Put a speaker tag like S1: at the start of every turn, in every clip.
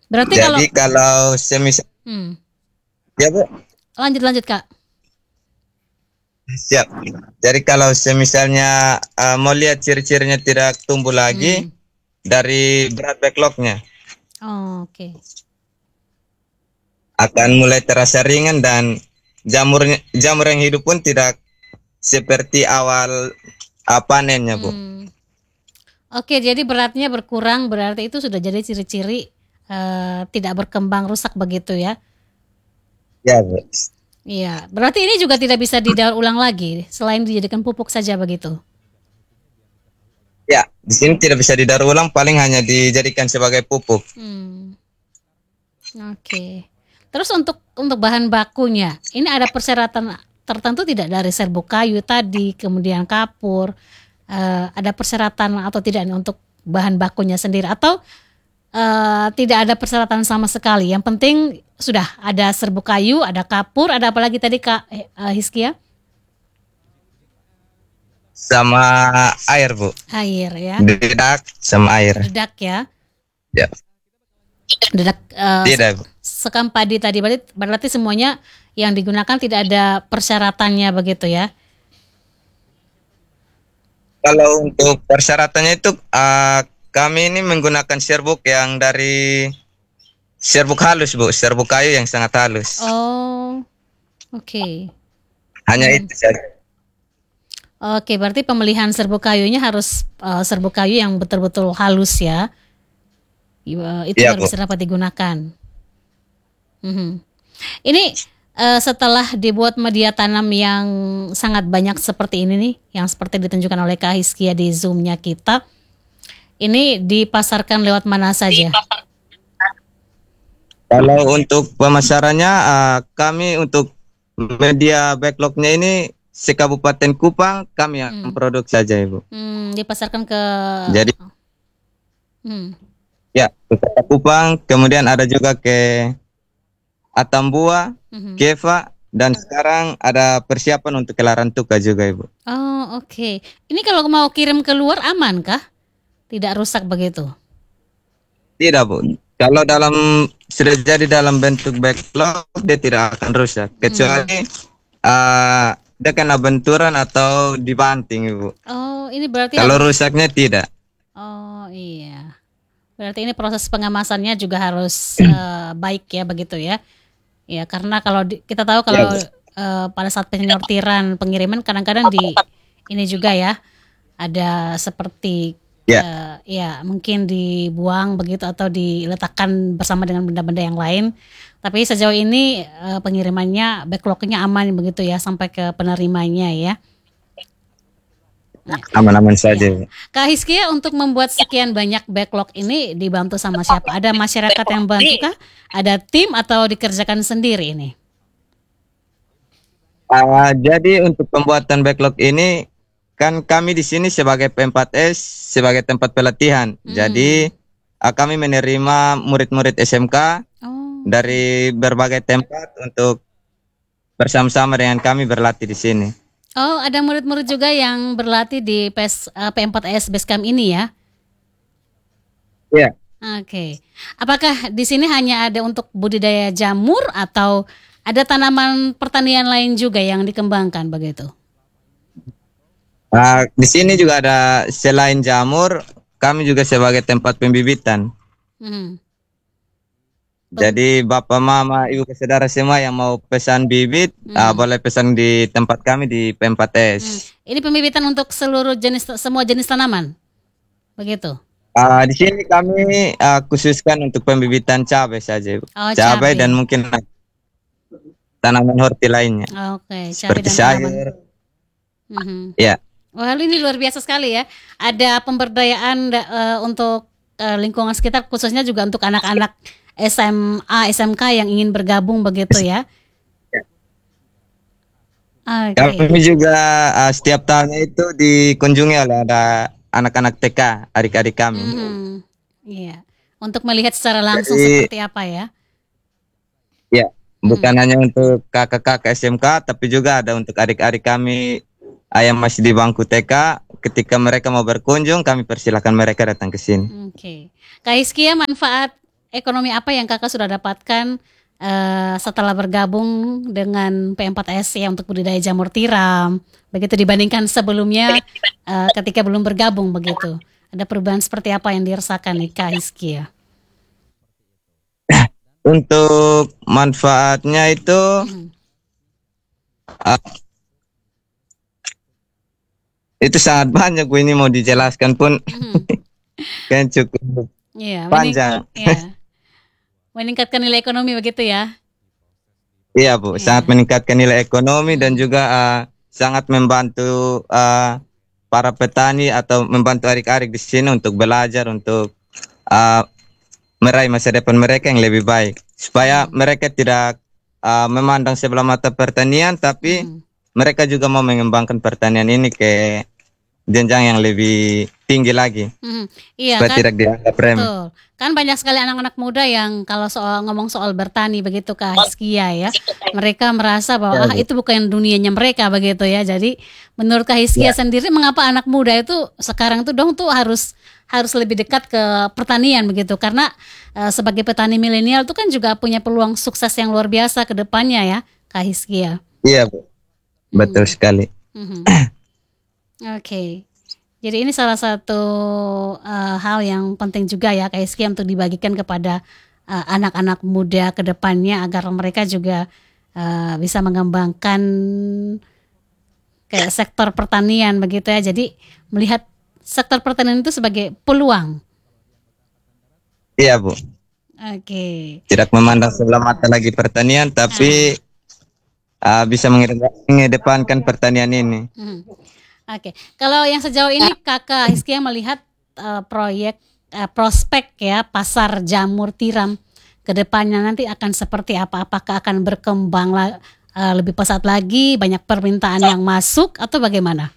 S1: Berarti kalau
S2: Jadi kalau semisal,
S1: hmm,
S2: ya Bu,
S1: lanjut lanjut Kak.
S2: siap. Jadi kalau semisalnya mau lihat ciri-cirinya tidak tumbuh lagi
S1: Hmm.
S2: dari berat backlognya,
S1: Oh, oke.
S2: akan
S1: Hmm.
S2: mulai terasa ringan dan jamur yang hidup pun tidak seperti awal panennya Bu.
S1: Hmm. Oke, jadi beratnya berkurang berarti itu sudah jadi ciri-ciri tidak berkembang rusak begitu ya.
S2: Ya Bu.
S1: Iya, berarti ini juga tidak bisa didaur ulang lagi selain dijadikan pupuk saja begitu.
S2: Ya, di sini tidak bisa didaur ulang, paling hanya dijadikan sebagai pupuk.
S1: Hmm. Oke. Terus untuk bahan bakunya, ini ada persyaratan tertentu tidak dari serbuk kayu tadi, kemudian kapur, ada persyaratan atau tidak nih untuk bahan bakunya sendiri atau tidak ada persyaratan sama sekali. Yang penting sudah ada serbuk kayu, ada kapur, ada apa lagi tadi Kak Hiskia?
S2: Sama air Bu.
S1: Air ya,
S2: Dedak sama air.
S1: dedak ya,
S2: Ya,
S1: dedak
S2: tidak Bu.
S1: sekam padi tadi berarti semuanya yang digunakan tidak ada persyaratannya begitu ya.
S2: Kalau untuk persyaratannya itu kami ini menggunakan serbuk yang dari serbuk halus Bu, serbuk kayu yang sangat halus.
S1: Oh, oke.
S2: Hanya
S1: Hmm.
S2: itu saja.
S1: Oke, berarti pemilihan serbuk kayunya harus serbuk kayu yang betul-betul halus ya. Itu
S2: Iya
S1: baru
S2: Bu.
S1: bisa dapat digunakan. Mhm. Ini setelah dibuat media tanam yang sangat banyak seperti ini nih, yang seperti ditunjukkan oleh Kak Hiskia di Zoom-nya kita, ini dipasarkan lewat mana saja?
S2: Kalau untuk pemasarannya, kami untuk media backlognya ini se-Kabupaten Kupang kami yang
S1: Hmm.
S2: produksi saja Ibu.
S1: Dipasarkan ke
S2: Jadi
S1: hmm.
S2: ya ke Kota Kupang, kemudian ada juga ke Atambua,
S1: Mhm.
S2: Keva, dan sekarang ada persiapan untuk ke Larantuka juga Ibu.
S1: Oh, oke. Ini kalau mau kirim keluar aman kah? Tidak rusak begitu?
S2: Tidak Bu, kalau sudah jadi dalam bentuk backlog dia tidak akan rusak
S1: Hmm.
S2: kecuali dia kena benturan atau dibanting Ibu.
S1: Oh, ini berarti
S2: Kalau
S1: harus.
S2: rusaknya tidak.
S1: Oh, iya. Berarti ini proses pengemasannya juga harus baik ya begitu ya. Ya, karena kalau kita tahu
S2: Ya
S1: kalau
S2: Bu.
S1: pada saat penyortiran pengiriman kadang-kadang di ini juga ya ada seperti
S2: Ya,
S1: ya mungkin dibuang begitu atau diletakkan bersama dengan benda-benda yang lain. Tapi sejauh ini pengirimannya backlognya aman begitu ya sampai ke penerimanya ya. Ya.
S2: aman-aman
S1: Ya.
S2: saja Bu.
S1: Kak Hiskia untuk membuat sekian banyak backlog ini dibantu sama siapa? Ada masyarakat yang bantu kah? Ada tim atau dikerjakan sendiri ini?
S2: Jadi untuk pembuatan backlog ini kan kami di sini sebagai P4S sebagai tempat pelatihan.
S1: Hmm.
S2: Jadi kami menerima murid-murid SMK
S1: Oh, oke.
S2: dari berbagai tempat untuk bersama-sama dengan kami berlatih di sini.
S1: Oh, ada murid-murid juga yang berlatih di P4S Basecamp ini ya?
S2: Ya.
S1: Oke. Apakah di sini hanya ada untuk budidaya jamur atau ada tanaman pertanian lain juga yang dikembangkan begitu?
S2: Di sini juga ada selain jamur, kami juga sebagai tempat pembibitan.
S1: Hmm. Pem-
S2: Jadi bapak mama ibu saudara semua yang mau pesan bibit
S1: hmm.
S2: boleh pesan di tempat kami di
S1: Hmm.
S2: P4S.
S1: Ini pembibitan untuk semua jenis tanaman, begitu?
S2: Di sini kami khususkan untuk pembibitan cabai saja, Bu.
S1: Oh,
S2: Cabai dan
S1: cabai.
S2: mungkin tanaman horti lainnya,
S1: Oke, cabai
S2: seperti
S1: dan tanaman.
S2: sayur.
S1: Mhm.
S2: Ya,
S1: Wah, ini luar biasa sekali ya. Ada pemberdayaan untuk lingkungan sekitar, khususnya juga untuk anak-anak SMA, SMK yang ingin bergabung begitu ya.
S2: kami
S1: Oke.
S2: juga setiap tahunnya itu dikunjungi oleh ada anak-anak TK, adik-adik kami.
S1: Mhm. Iya. Untuk melihat secara langsung
S2: Jadi
S1: seperti apa ya.
S2: ya, bukan
S1: Mhm.
S2: hanya untuk kakak-kakak SMK, tapi juga ada untuk adik-adik kami yang masih di bangku TK. Ketika mereka mau berkunjung, kami persilahkan mereka datang ke sini.
S1: Oke. Kak Hiskia, manfaat ekonomi apa yang kakak sudah dapatkan setelah bergabung dengan P4S ya untuk budidaya jamur tiram, begitu dibandingkan sebelumnya ketika belum bergabung begitu. Ada perubahan seperti apa yang dirasakan nih Kak Hizki ya?
S2: Untuk manfaatnya itu
S1: Mhm,
S2: uh, itu sangat banyak Bu, ini mau dijelaskan pun
S1: mhm.
S2: kan cukup
S1: Iya,
S2: panjang.
S1: ya, meningkatkan nilai ekonomi begitu ya?
S2: Iya Bu, sangat
S1: Iya.
S2: meningkatkan nilai ekonomi dan
S1: Mhm,
S2: juga sangat membantu para petani atau membantu adik-adik di sini untuk belajar untuk uh, meraih masa depan mereka yang lebih baik. Supaya
S1: mhm,
S2: mereka tidak memandang sebelah mata pertanian, tapi
S1: mhm,
S2: mereka juga mau mengembangkan pertanian ini ke jenjang yang lebih tinggi lagi,
S1: mhm. Iya
S2: supaya
S1: kan?
S2: tidak dianggap remeh.
S1: Betul. Kan banyak sekali anak-anak muda yang kalau ngomong soal bertani begitu Kak Hiskia ya, mereka merasa bahwa
S2: Ya,
S1: ah
S2: Bu.
S1: itu bukan dunianya mereka begitu ya. Jadi menurut Kak Hiskia
S2: Ya,
S1: sendiri mengapa anak muda itu sekarang tuh dong tuh harus harus lebih dekat ke pertanian begitu karena sebagai petani milenial tuh kan juga punya peluang sukses yang luar biasa ke depannya ya Kak Hiskia.
S2: iya Bu, betul
S1: Mhm,
S2: sekali.
S1: mhm. Oke. Jadi ini salah satu hal yang penting juga ya Kak Hizki untuk dibagikan kepada anak-anak muda ke depannya agar mereka juga bisa mengembangkan kayak sektor pertanian begitu ya. Jadi melihat sektor pertanian itu sebagai peluang.
S2: Iya Bu,
S1: Oke.
S2: tidak memandang sebelah mata lagi pertanian,
S1: Aha.
S2: tapi bisa mengedepankan pertanian ini.
S1: Mhm. Oke. Kalau yang sejauh ini Kakak Hizki yang melihat proyek prospek ya pasar jamur tiram ke depannya nanti akan seperti apa? Apakah akan berkembang lebih pesat lagi, banyak permintaan yang masuk atau bagaimana?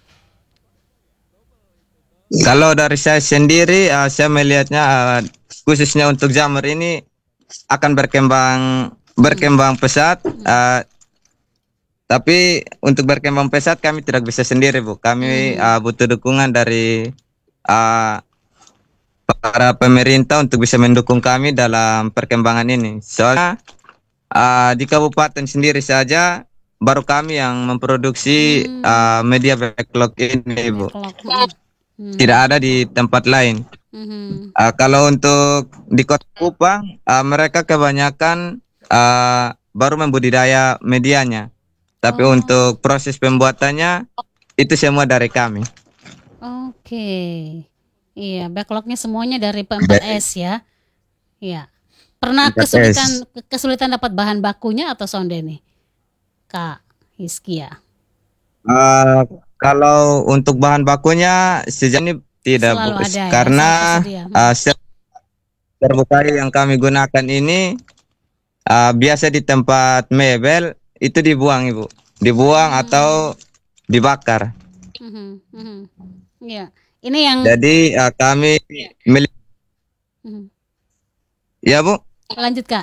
S2: Kalau dari saya sendiri, saya melihatnya khususnya untuk jamur ini akan
S1: Mhm,
S2: berkembang pesat.
S1: mhm,
S2: Tapi untuk berkembang pesat kami tidak bisa sendiri Bu. Kami
S1: mhm,
S2: butuh dukungan dari uh, para pemerintah untuk bisa mendukung kami dalam perkembangan ini. Soalnya di kabupaten sendiri saja baru kami yang memproduksi media backlog ini Bu.
S1: backlog. Mhm,
S2: Tidak
S1: mhm,
S2: ada di tempat lain.
S1: mhm.
S2: Kalau untuk di Kota Kupang, mereka kebanyakan baru membudidaya medianya. Tapi
S1: Oh,
S2: untuk proses pembuatannya itu semua dari kami.
S1: oke. Iya, backlognya semuanya dari
S2: Jadi,
S1: P4S ya. Iya. Pernah
S2: PKS.
S1: kesulitan dapat bahan bakunya atau sonde nih, Kak Hizkia?
S2: Eh, kalau untuk bahan bakunya sejauh ini tidak Bu,
S1: Selalu ada ya, selalu
S2: karena
S1: tersedia. Mhm.
S2: serbu kayu yang kami gunakan ini biasa di tempat mebel itu dibuang Ibu, dibuang
S1: Hmm.
S2: atau dibakar.
S1: Mhm, mhm. Iya. Ini yang
S2: Jadi kami
S1: mhm.
S2: ya Bu.
S1: Lanjut, Kak.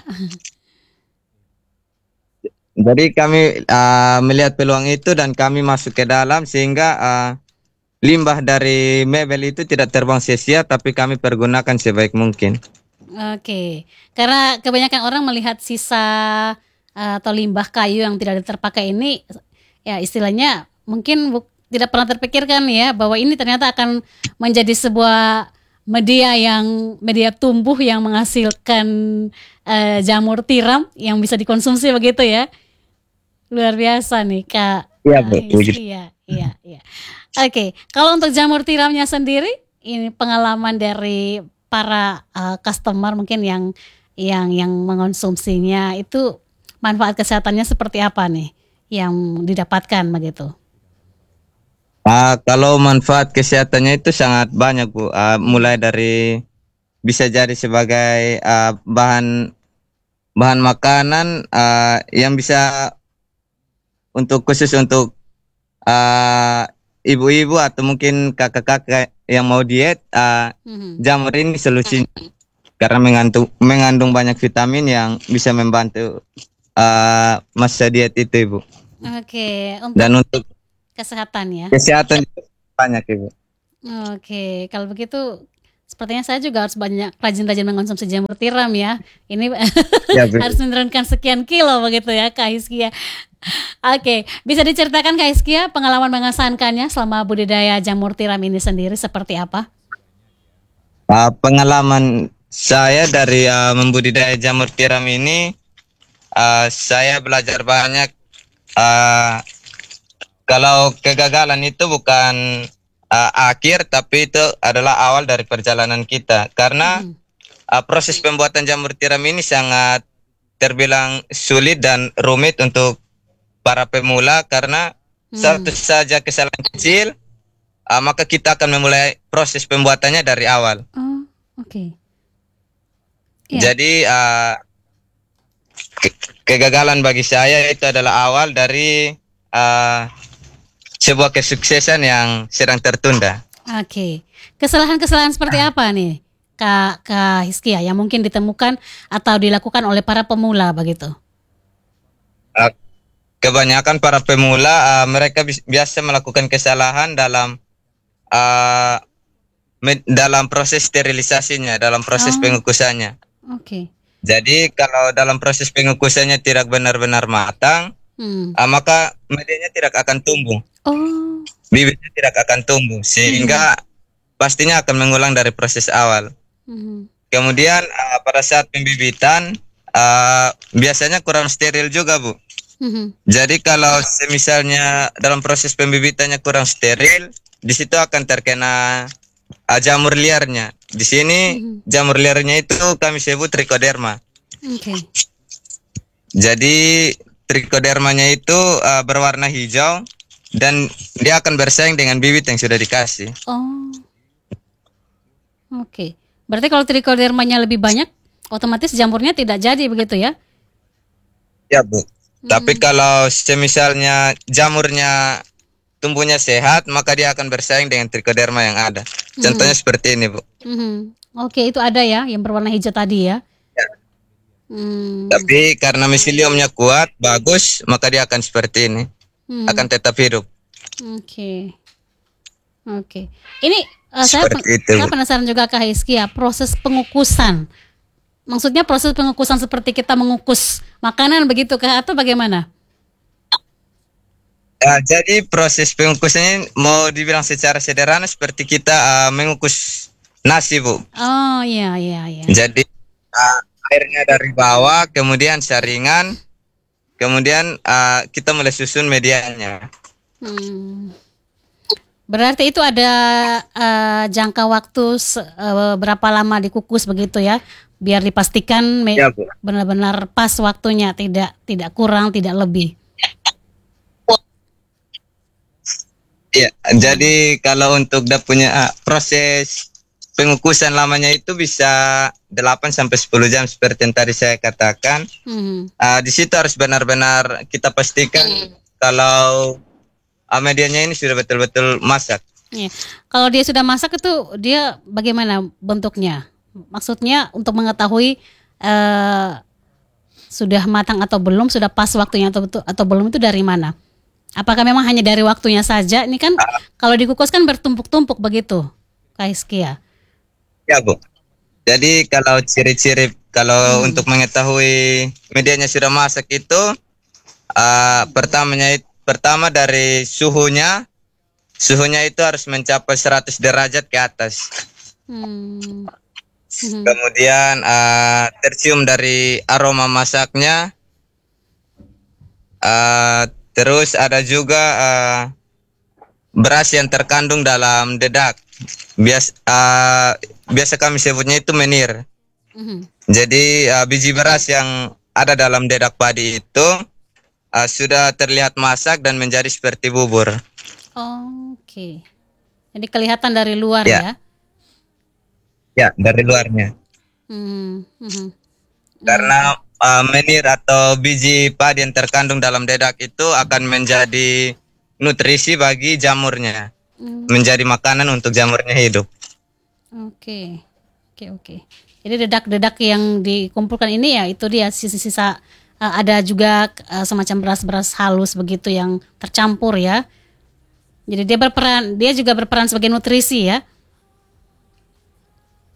S2: Jadi kami melihat peluang itu dan kami masuk ke dalam sehingga limbah dari mebel itu tidak terbang sia-sia tapi kami pergunakan sebaik mungkin.
S1: Oke. Karena kebanyakan orang melihat sisa atau limbah kayu yang tidak terpakai ini ya istilahnya mungkin tidak pernah terpikirkan ya bahwa ini ternyata akan menjadi sebuah media tumbuh yang menghasilkan jamur tiram yang bisa dikonsumsi begitu ya. Luar biasa nih Kak
S2: Iya Bu, wujud.
S1: Hizki ya. Iya, iya. Oke, kalau untuk jamur tiramnya sendiri, ini pengalaman dari para customer mungkin yang mengonsumsinya itu manfaat kesehatannya seperti apa nih yang didapatkan begitu?
S2: Kalau manfaat kesehatannya itu sangat banyak Bu. Mulai
S1: Mhm,
S2: dari bisa jadi sebagai bahan bahan makanan yang bisa untuk khusus untuk uh, ibu-ibu atau mungkin kakak-kakak yang mau diet,
S1: mhm.
S2: jamur ini solusi karena mengandung banyak vitamin yang bisa membantu masa diet itu Ibu.
S1: Oke, untuk
S2: Dan untuk
S1: kesehatan ya.
S2: kesehatan juga banyak Ibu.
S1: Oke, kalau begitu Sepertinya saya juga harus banyak rajin-rajin mengkonsumsi jamur tiram ya. Ini
S2: Ya, Bu.
S1: harus menurunkan sekian kilo begitu ya, Kak Hiskia. Oke, bisa diceritakan Kak Hiskia pengalaman mengesankannya selama budidaya jamur tiram ini sendiri seperti apa?
S2: Pengalaman saya dari membudidaya jamur tiram ini, saya belajar banyak. Uh, Kalau kegagalan itu bukan akhir, tapi itu adalah awal dari perjalanan kita. Karena
S1: Mhm.
S2: proses pembuatan jamur tiram ini sangat terbilang sulit dan rumit untuk para pemula karena satu
S1: Hmm.
S2: saja kesalahan kecil, maka kita akan memulai proses pembuatannya dari awal.
S1: Oh, oke. Iya.
S2: Jadi kegagalan bagi saya itu adalah awal dari uh, sebuah kesuksesan yang sedang tertunda.
S1: Oke. Kesalahan-kesalahan seperti apa nih, Kak Hiskia, yang mungkin ditemukan atau dilakukan oleh para pemula begitu?
S2: Uh, Kebanyakan para pemula mereka biasa melakukan kesalahan uh, dalam proses sterilisasinya, dalam proses
S1: Oh,
S2: pengukusannya.
S1: oke.
S2: Jadi kalau dalam proses pengukusannya tidak benar-benar matang,
S1: Hmm.
S2: maka medianya tidak akan tumbuh,
S1: Oh.
S2: bibitnya tidak akan tumbuh,
S1: Mhm.
S2: sehingga pastinya akan mengulang dari proses awal.
S1: Mhm.
S2: Kemudian pada saat pembibitan biasanya kurang steril juga, Bu.
S1: Mhm.
S2: Jadi kalau misalnya dalam proses pembibitannya kurang steril, di situ akan terkena jamur liarnya. Di sini
S1: Mhm.
S2: jamur liarnya itu kami sebut trichoderma.
S1: Oke.
S2: Jadi trichodermanya itu berwarna hijau dan dia akan bersaing dengan bibit yang sudah dikasih.
S1: Oh, oke. Berarti kalau trichodermanya lebih banyak, otomatis jamurnya tidak jadi begitu ya?
S2: Ya, Bu. Tapi
S1: Hmm.
S2: kalau semisalnya jamurnya tumbuhnya sehat, maka dia akan bersaing dengan trichoderma yang ada. Contohnya
S1: Mhm.
S2: seperti ini, Bu.
S1: Mhm. Oke, itu ada ya yang berwarna hijau tadi ya.
S2: Ya.
S1: Hmm.
S2: Tapi karena miseliumnya kuat, bagus, maka dia akan seperti ini.
S1: Hmm.
S2: Akan tetap hidup.
S1: Oke. Oke. Ini
S2: Seperti itu,
S1: saya
S2: Bu.
S1: penasaran juga Kak Hizki ya, proses pengukusan. Maksudnya proses pengukusan seperti kita mengukus makanan begitu kah atau bagaimana?
S2: Jadi proses pengukusannya mau dibilang secara sederhana seperti kita mengukus nasi, Bu.
S1: Oh, iya iya iya.
S2: Jadi airnya dari bawah, kemudian saringan, kemudian kita mulai susun medianya.
S1: Hmm. Berarti itu ada jangka waktu berapa lama dikukus begitu ya, biar dipastikan
S2: Ya, Bu.
S1: benar-benar pas waktunya, tidak tidak kurang, tidak lebih.
S2: Ya,
S1: Hmm.
S2: jadi kalau untuk punya proses pengukusan lamanya itu bisa 8 sampai 10 jam seperti yang tadi saya katakan.
S1: Hmm.
S2: Di situ harus benar-benar kita pastikan kalau medianya ini sudah betul-betul masak.
S1: Iya. Kalau dia sudah masak itu dia bagaimana bentuknya? Maksudnya untuk mengetahui eh, sudah matang atau belum, sudah pas waktunya atau belum itu dari mana? Apakah memang hanya dari waktunya saja? Ini kan kalau dikukus kan bertumpuk-tumpuk begitu, Kak Hiskia.
S2: Ya, Bu. Jadi kalau ciri-ciri kalau
S1: Hmm.
S2: untuk mengetahui medianya sudah masak itu pertama dari suhunya. Suhunya itu harus mencapai 100 derajat ke atas.
S1: Hmm. Hmm.
S2: Kemudian tercium dari aroma masaknya. Terus ada juga beras yang terkandung dalam dedak. Biasa kami sebutnya itu menir.
S1: Hmm.
S2: Jadi biji beras yang ada dalam dedak padi itu sudah terlihat masak dan menjadi seperti bubur.
S1: Oke. Jadi kelihatan dari luar
S2: Ya,
S1: ya.
S2: ya dari luarnya.
S1: Hmm. Hmm. Oke.
S2: Karena menir atau biji padi yang terkandung dalam dedak itu akan menjadi nutrisi bagi jamurnya,
S1: Hmm.
S2: menjadi makanan untuk jamurnya hidup.
S1: Oke. Oke, oke. Jadi dedak-dedak yang dikumpulkan ini ya itu dia sisa-sisa, ada juga semacam beras-beras halus begitu yang tercampur ya. Jadi dia juga berperan sebagai nutrisi ya.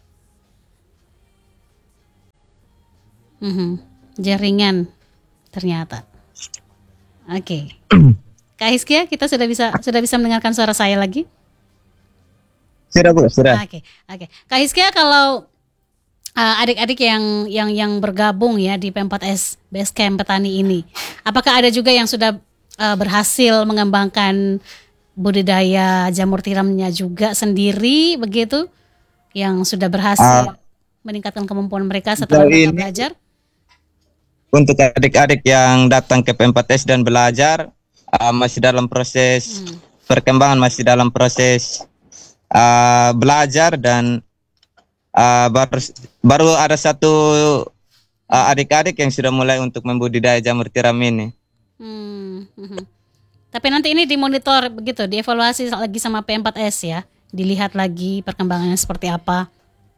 S1: Mhm. Jaringan ternyata. Oke. Kak Hiskia, kita sudah bisa mendengarkan suara saya lagi?
S2: Sudah Bu, sudah.
S1: Oke, oke. Kak Hiskia, kalau adik-adik yang bergabung ya di P4S Basecamp Petani ini, apakah ada juga yang sudah berhasil mengembangkan budidaya jamur tiramnya juga sendiri begitu, yang sudah
S2: Ah,
S1: berhasil meningkatkan kemampuan mereka setelah
S2: sejauh
S1: mereka
S2: ini
S1: belajar?
S2: untuk adik-adik yang datang ke P4S dan belajar masih dalam proses
S1: Hmm.
S2: perkembangan, masih dalam proses belajar dan baru baru ada satu adik-adik yang sudah mulai untuk membudidaya jamur tiram ini.
S1: Mhm. Tapi nanti ini dimonitor begitu, dievaluasi lagi sama P4S ya, dilihat lagi perkembangannya seperti apa.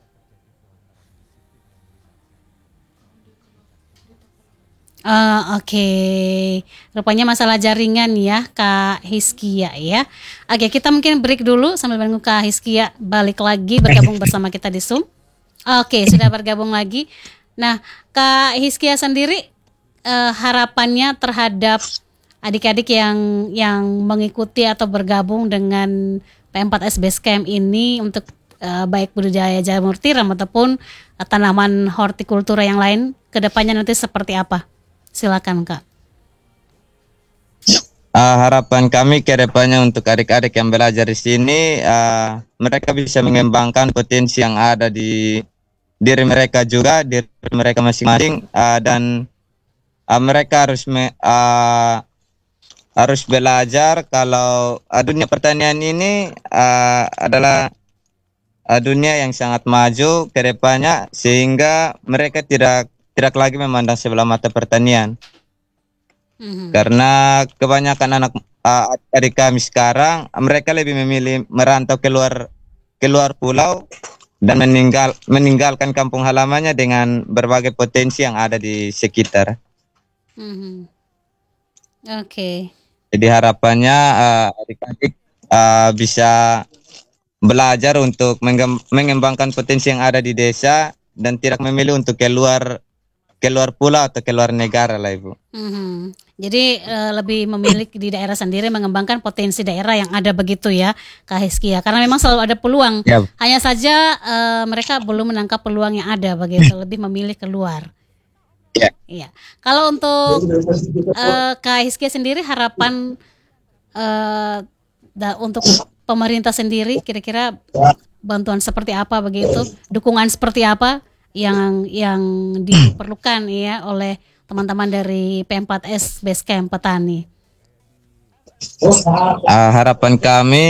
S1: Oke. Rupanya masalah jaringan ya, Kak Hiskia ya. Oke, kita mungkin break dulu sambil menunggu Kak Hiskia balik lagi bergabung bersama kita di Zoom. Oke, sudah bergabung lagi. Nah, Kak Hiskia sendiri harapannya terhadap adik-adik yang mengikuti atau bergabung dengan P4S Basecamp ini untuk baik budidaya jamur tiram ataupun tanaman hortikultura yang lain, kedepannya nanti seperti apa? Silakan Kak.
S2: Harapan kami ke depannya untuk adik-adik yang belajar di sini, mereka bisa mengembangkan potensi yang ada di diri mereka juga, diri mereka masing-masing, dan mereka harus belajar kalau dunia pertanian ini adalah dunia yang sangat maju ke depannya, sehingga mereka tidak lagi memandang sebelah mata pertanian.
S1: Mhm.
S2: Karena kebanyakan adik kami sekarang mereka lebih memilih merantau keluar pulau dan meninggalkan kampung halamannya dengan berbagai potensi yang ada di sekitar.
S1: Mhm. Oke.
S2: Jadi harapannya adik-adik bisa belajar untuk mengembangkan potensi yang ada di desa dan tidak memilih untuk keluar pulau atau keluar negara lah Ibu.
S1: Mhm. Jadi lebih memilih di daerah sendiri mengembangkan potensi daerah yang ada begitu ya, Kak Hiskia. Karena memang selalu ada peluang.
S2: Ya,
S1: Hanya saja mereka belum menangkap peluang yang ada begitu, lebih memilih keluar.
S2: ya.
S1: Iya. Kalau untuk Kak Hiskia sendiri harapan eh, untuk pemerintah sendiri kira-kira bantuan seperti apa begitu, dukungan seperti apa yang diperlukan ya oleh teman-teman dari P4S Basecamp Petani.
S2: Harapan kami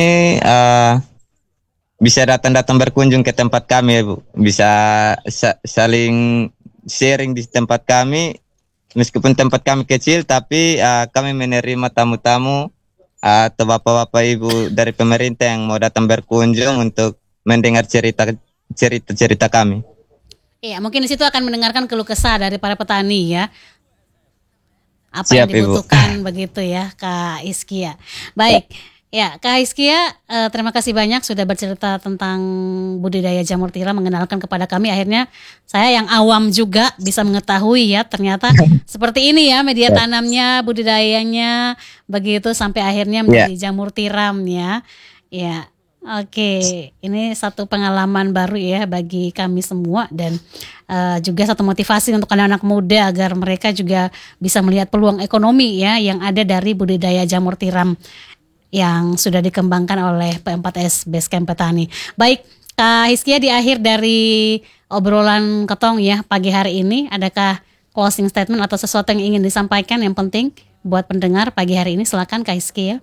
S2: bisa datang-datang berkunjung ke tempat kami ya Bu. Bisa saling sharing di tempat kami. Meskipun tempat kami kecil, tapi kami menerima tamu-tamu atau bapak-bapak ibu dari pemerintah yang mau datang berkunjung untuk mendengar cerita kami.
S1: Iya, mungkin di situ akan mendengarkan keluh kesah dari para petani ya, apa yang
S2: Siap Ibu.
S1: dibutuhkan begitu ya, Kak Iskia. Baik, ya Kak Iskia, terima kasih banyak sudah bercerita tentang budidaya jamur tiram, mengenalkan kepada kami. Akhirnya saya yang awam juga bisa mengetahui ya, ternyata seperti ini ya media tanamnya, budidayanya, begitu sampai akhirnya
S2: Ya,
S1: menjadi jamur tiram ya. Ya, oke, ini satu pengalaman baru ya bagi kami semua dan juga satu motivasi untuk anak-anak muda agar mereka juga bisa melihat peluang ekonomi ya yang ada dari budidaya jamur tiram yang sudah dikembangkan oleh P4S Basecamp Petani. Baik, Kak Hiskia, di akhir dari obrolan Ketong ya pagi hari ini, adakah closing statement atau sesuatu yang ingin disampaikan yang penting buat pendengar pagi hari ini? Silakan Kak Hiskia.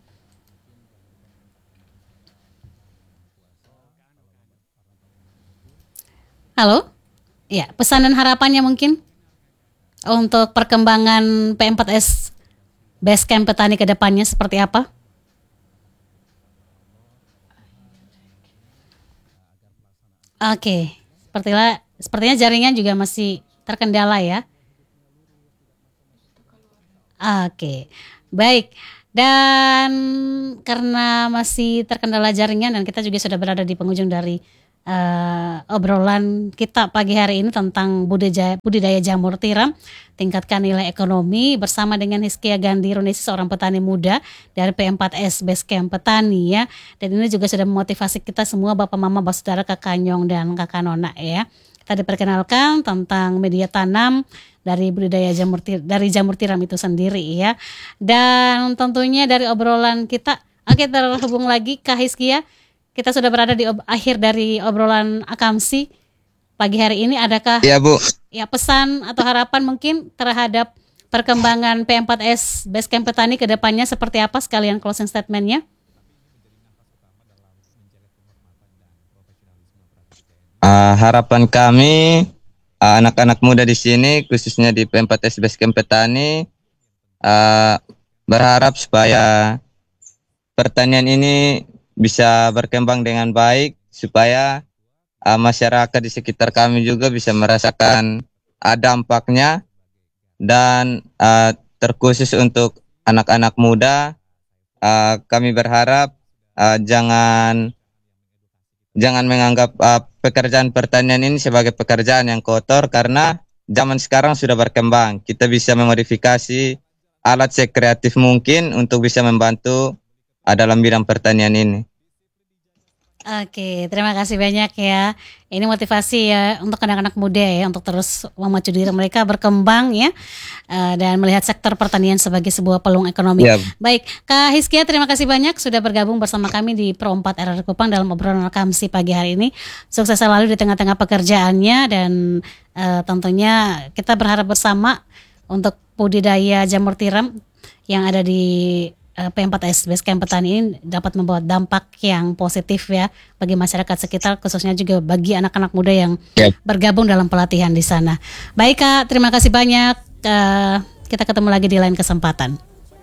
S1: Halo? Ya, pesan dan harapannya mungkin untuk perkembangan P4S Basecamp Petani ke depannya seperti apa? Oke, sepertinya jaringan juga masih terkendala ya. Oke, baik. Dan karena masih terkendala jaringan dan kita juga sudah berada di penghujung dari obrolan kita pagi hari ini tentang budidaya jamur tiram, tingkatkan nilai ekonomi bersama dengan Hizkia Gandhi Runisi, seorang petani muda dari P4S Basecamp Petani ya. Dan ini juga sudah memotivasi kita semua, Bapak Mama, Bapak Saudara, Kakak Nyong dan Kakak Nona ya. Kita diperkenalkan tentang media tanam dari budidaya dari jamur tiram itu sendiri ya. Dan tentunya dari obrolan kita, oke, terhubung lagi Kak Hizkia. Kita sudah berada di akhir dari obrolan Akamsi pagi hari ini. Adakah
S2: Iya, Bu.
S1: ya pesan atau harapan mungkin terhadap perkembangan P4S Basecamp Petani ke depannya seperti apa, sekalian closing statement-nya?
S2: Harapan kami anak-anak muda di sini, khususnya di P4S Basecamp Petani, berharap supaya pertanian ini bisa berkembang dengan baik, supaya masyarakat di sekitar kami juga bisa merasakan dampaknya. Dan terkhusus untuk anak-anak muda, kami berharap jangan menganggap pekerjaan pertanian ini sebagai pekerjaan yang kotor, karena zaman sekarang sudah berkembang. Kita bisa memodifikasi alat sekreatif mungkin untuk bisa membantu dalam bidang pertanian ini.
S1: Oke, terima kasih banyak ya. Ini motivasi ya untuk anak-anak muda ya, untuk terus memacu diri mereka berkembang ya, dan melihat sektor pertanian sebagai sebuah peluang ekonomi.
S2: Ya.
S1: Baik, Kak Hizkia, terima kasih banyak sudah bergabung bersama kami di Pro 4 RRI Kupang dalam obrolan Akamsi pagi hari ini. Sukses selalu di tengah-tengah pekerjaannya, dan tentunya kita berharap bersama untuk budidaya jamur tiram yang ada di P4S Basecamp Petani ini dapat membawa dampak yang positif ya bagi masyarakat sekitar, khususnya juga bagi anak-anak muda yang bergabung dalam pelatihan di sana. Baik Kak, terima kasih banyak. Kita ketemu lagi di lain kesempatan.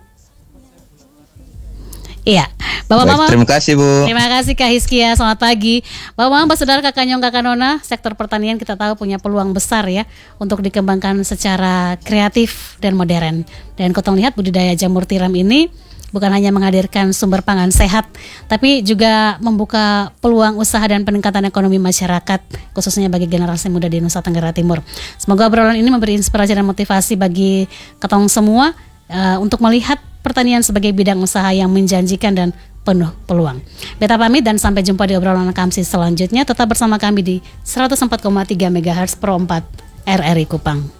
S1: Iya, Bapak-Bapak.
S2: Terima kasih, Bu.
S1: Terima kasih Kak Hizkia, selamat pagi. Bapak-Bapak, Saudara, Kakak Nyong, Kakak Nona, sektor pertanian kita tahu punya peluang besar ya untuk dikembangkan secara kreatif dan modern. Dan Kotong lihat budidaya jamur tiram ini bukan hanya menghadirkan sumber pangan sehat, tapi juga membuka peluang usaha dan peningkatan ekonomi masyarakat, khususnya bagi generasi muda di Nusa Tenggara Timur. Semoga obrolan ini memberi inspirasi dan motivasi bagi Ketong semua untuk melihat pertanian sebagai bidang usaha yang menjanjikan dan penuh peluang. Beta pamit dan sampai jumpa di obrolan Akamsi selanjutnya. Tetap bersama kami di 104,3 MHz Pro 4 RRI Kupang.